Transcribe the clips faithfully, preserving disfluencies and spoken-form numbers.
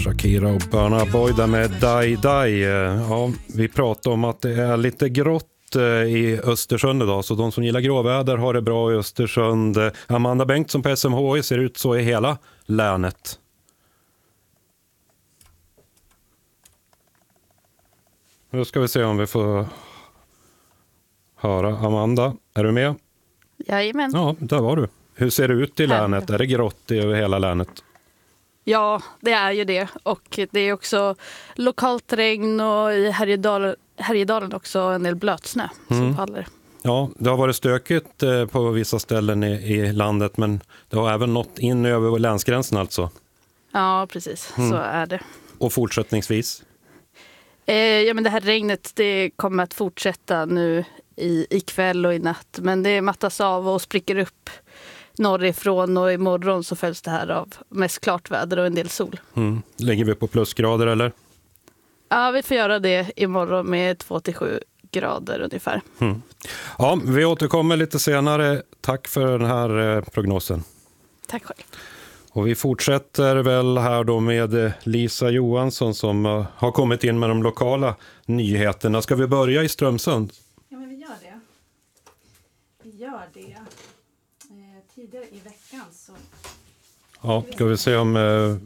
Shakira och Burna Boy där med Die Die. Ja, vi pratar om att det är lite grått i Östersund idag, så de som gillar gråväder har det bra i Östersund. Amanda Bengtsson på S M H I, ser ut så i hela länet. Nu ska vi se om vi får höra Amanda. Är du med? Jajamän. Ja, där var du. Hur ser det ut i länet? Är det grått i hela länet? Ja, det är ju det. Och det är också lokalt regn och i Härjedalen, Härjedalen också en del blötsnö som mm. faller. Ja, det har varit stökigt på vissa ställen i, i landet, men det har även nått in över länsgränsen alltså. Ja, precis. Mm. Så är det. Och fortsättningsvis? Eh, ja, men det här regnet det kommer att fortsätta nu i, ikväll och i natt. Men det mattas av och spricker upp norrifrån, och imorgon så följs det här av mest klart väder och en del sol. Mm. Lägger vi på plusgrader eller? Ja, vi får göra det imorgon med två till sju grader ungefär. Mm. Ja, vi återkommer lite senare. Tack för den här prognosen. Tack själv. Och vi fortsätter väl här då med Lisa Johansson som har kommit in med de lokala nyheterna. Ska vi börja i Strömsund? Ja, men vi gör det. Vi gör det. Eh, tidigare i veckan så... Ja, ska vi se om... Eh...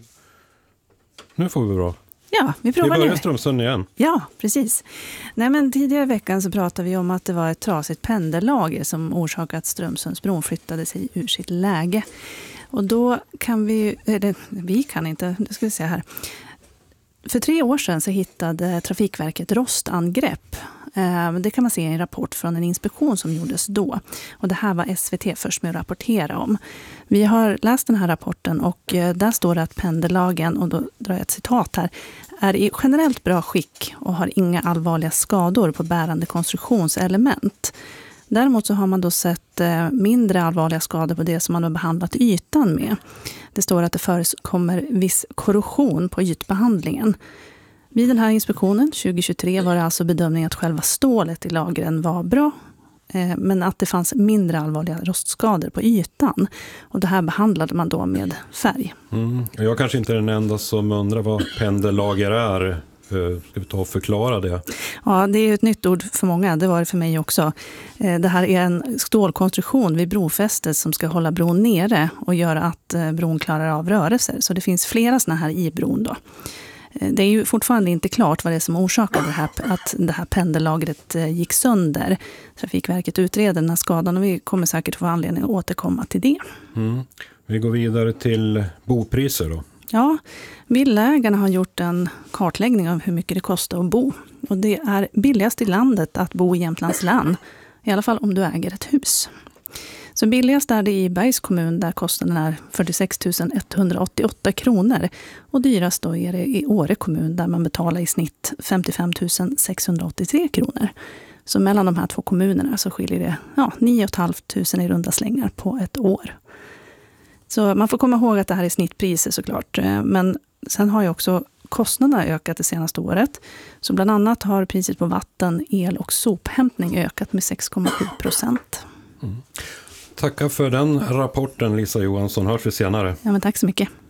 Nu får vi bra. Ja, vi provar nu. Vi börjar i Strömsund igen. Ja, precis. Nej, men tidigare i veckan så pratade vi om att det var ett trasigt pendellager som orsakat att Strömsundsbron flyttade sig ur sitt läge. Och då kan vi, eller vi kan inte, det ska vi säga här. För tre år sedan så hittade Trafikverket rostangrepp. Det kan man se i en rapport från en inspektion som gjordes då. Och det här var S V T först med att rapportera om. Vi har läst den här rapporten och där står det att pendellagen, och då drar jag ett citat här, är i generellt bra skick och har inga allvarliga skador på bärande konstruktionselement. Däremot så har man då sett mindre allvarliga skador på det som man har behandlat ytan med. Det står att det förekommer viss korrosion på ytbehandlingen. Vid den här inspektionen tjugo tjugotre var det alltså bedömning att själva stålet i lagren var bra, men att det fanns mindre allvarliga rostskador på ytan. Och det här behandlade man då med färg. Mm. Jag kanske inte är den enda som undrar vad pendellager är. Ska vi ta och förklara det? Ja, det är ett nytt ord för många. Det var det för mig också. Det här är en stålkonstruktion vid brofästet som ska hålla bron nere och göra att bron klarar av rörelser. Så det finns flera såna här i bron då. Det är ju fortfarande inte klart vad det är som orsakade det här, att det här pendellagret gick sönder. Trafikverket utreder den här skadan och vi kommer säkert få anledning att återkomma till det. Mm. Vi går vidare till bopriser då. Ja, villaägarna har gjort en kartläggning av hur mycket det kostar att bo. Och det är billigast i landet att bo i Jämtlands län, i alla fall om du äger ett hus. Så billigast är det i Bergs kommun där kostnaden är fyrtiosex tusen etthundraåttioåtta kronor. Och dyrast då är det i Åre kommun där man betalar i snitt femtiofem tusen sexhundraåttiotre kronor. Så mellan de här två kommunerna så skiljer det ja, nio tusen femhundra i runda slängar på ett år. Så man får komma ihåg att det här är snittpriser såklart. Men sen har ju också kostnaderna ökat det senaste året. Så bland annat har priset på vatten, el och sophämtning ökat med sex komma sju procent. Mm. Tackar för den rapporten Lisa Johansson. Hörs vi senare. Ja, men tack så mycket.